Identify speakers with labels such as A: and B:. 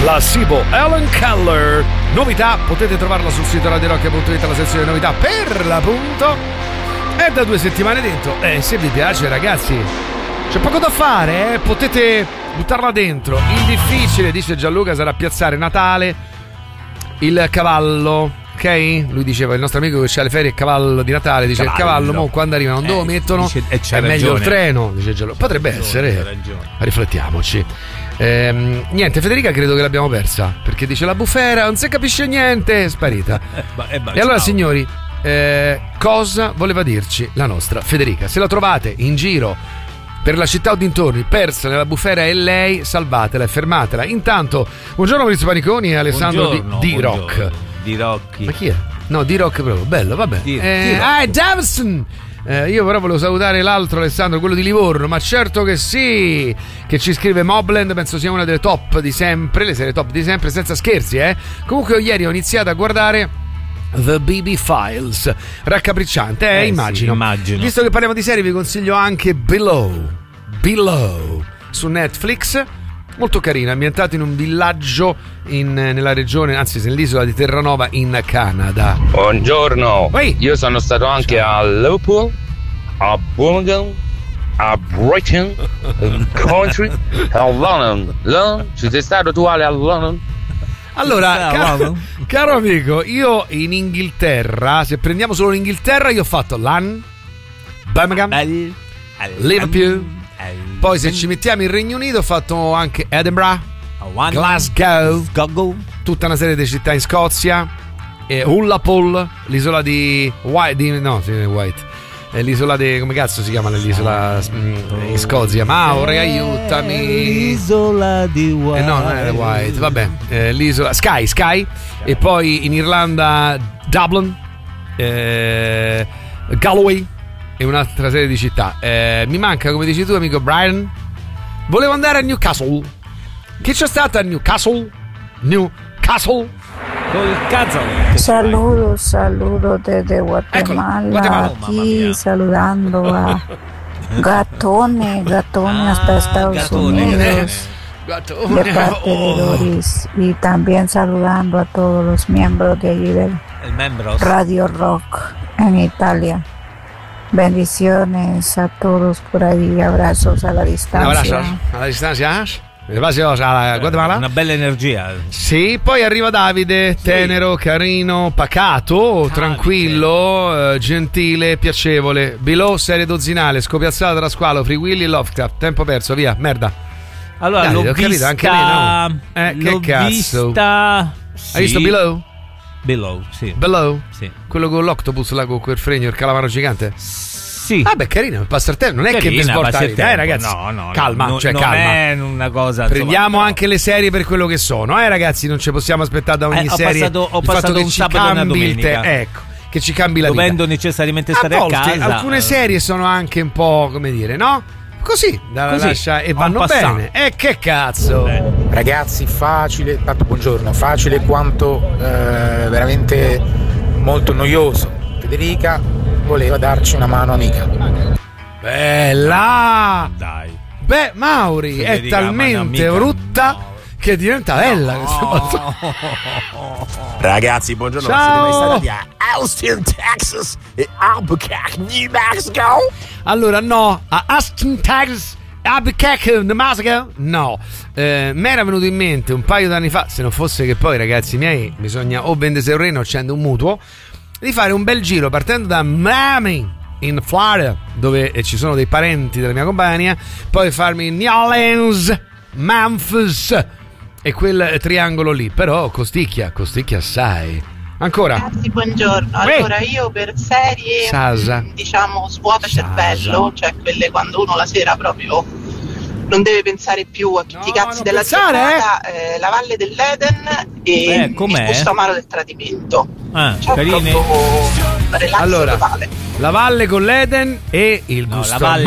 A: la Sibo Helen Keller. Novità, potete trovarla sul sito radiorock.it, la sezione novità per l'appunto. È da 2 settimane dentro. Se vi piace, ragazzi, c'è poco da fare, potete buttarla dentro. Il difficile, dice Gianluca, sarà piazzare Natale, il cavallo, ok? Lui diceva, il nostro amico che c'ha le ferie, il cavallo di Natale, dice il cavallo, mo quando arriva non dove mettono, dice, è meglio il treno, dice Gianluca. Potrebbe essere, riflettiamoci. Niente, Federica credo che l'abbiamo persa, perché dice la bufera, non si capisce niente, è sparita. E allora, signori, cosa voleva dirci la nostra Federica? Se la trovate in giro per la città o dintorni, persa nella bufera, è lei, salvatela e fermatela. Intanto, buongiorno Maurizio Paniconi e Alessandro D-Rock.
B: D-Rocchi.
A: Ma chi è? No, D-Rock proprio, bello, vabbè. È Davison. Io però volevo salutare l'altro Alessandro, quello di Livorno, ma certo che sì, che ci scrive Mobland, penso sia una delle top di sempre, le serie top di sempre, senza scherzi, Comunque ieri ho iniziato a guardare The BB Files, raccapricciante, immagino. Visto che parliamo di serie, vi consiglio anche Below su Netflix, molto carina, ambientato in un villaggio nella regione, anzi nell'isola di Terranova in Canada.
C: Buongiorno. Io sono stato anche a Liverpool, a Birmingham, a Brighton, a Country, a London. Ci sei stato tu, Ale, a London?
A: Allora, caro amico, io in Inghilterra, se prendiamo solo l'Inghilterra, io ho fatto Birmingham, Liverpool, poi se ci mettiamo il Regno Unito ho fatto anche Edinburgh, Glasgow, tutta una serie di città in Scozia, Ullapool, l'isola di White, l'isola di, come cazzo si chiama l'isola in Scozia? Maure, aiutami.
B: L'isola di White.
A: No, non era White, vabbè, l'isola Skye, e poi in Irlanda Dublin, Galway e un'altra serie di città. Mi manca, come dici tu, amico Brian. Volevo andare a Newcastle. Che c'è stata a Newcastle?
B: Col cazzo.
D: Saludo desde Guatemala, aquí saludando a Gatone hasta Estados Unidos, de parte de Doris, y también saludando a todos los miembros de allí del Radio Rock en Italia. Bendiciones a todos por ahí, abrazos a la distancia.
A: Alla distanza? Guatemala?
B: Una bella energia.
A: Sì, poi arriva Davide, tenero, carino, pacato, tranquillo, gentile, piacevole. Below, serie dozzinale, scopiazzata tra squalo, Free Willy e Lovecraft. Tempo perso, via, merda.
B: Allora,
A: Davide,
B: l'ho
A: ho capito,
B: vista,
A: anche me, no?
B: L'ho
A: che cazzo?
B: vista.
A: Hai visto Below?
B: Below, sì.
A: Below?
B: Sì.
A: Quello con l'octopus là, con quel fregno, il calamaro gigante?
B: Sì.
A: Vabbè, carino, passa il tempo. Non è che vi svolta la vita, ragazzi.
B: No,
A: calma,
B: non
A: calma.
B: è una cosa.
A: Prendiamo anche le serie per quello che sono, ragazzi. Non ci possiamo aspettare da ogni serie.
B: Ho passato un sabato e una domenica.
A: Ecco, che ci cambi la vita.
B: Dovendo necessariamente stare a casa.
A: Alcune serie sono anche un po', come dire, no? Così, lascia e vanno bene. Che cazzo.
E: Ragazzi, facile, tanto buongiorno, facile quanto veramente molto noioso. Federica voleva darci una mano amica.
A: Bella!
B: Dai.
A: Beh, Mauri, Federica, è talmente brutta che diventa bella.
B: No.
F: Ragazzi, buongiorno.
A: Ciao.
F: Siete mai stati a Austin, Texas e Albuquerque, New Mexico?
A: Allora, no, a Austin, Texas, Albuquerque, New Mexico, no. Mi era venuto in mente un paio d'anni fa, se non fosse che poi, ragazzi miei, bisogna o vendere il reno o accendere un mutuo, di fare un bel giro partendo da Miami in Florida, dove ci sono dei parenti della mia compagnia, poi farmi New Orleans, Memphis e quel triangolo lì. Però costicchia assai. Ancora?
G: Ragazzi, buongiorno. Allora, io per serie diciamo svuota cervello, cioè quelle quando uno la sera proprio non deve pensare più a tutti i cazzi della giornata, La Valle dell'Eden e Il gusto amaro del tradimento.
B: Carine.
A: Allora, totale. La Valle con l'Eden e il gusto amaro.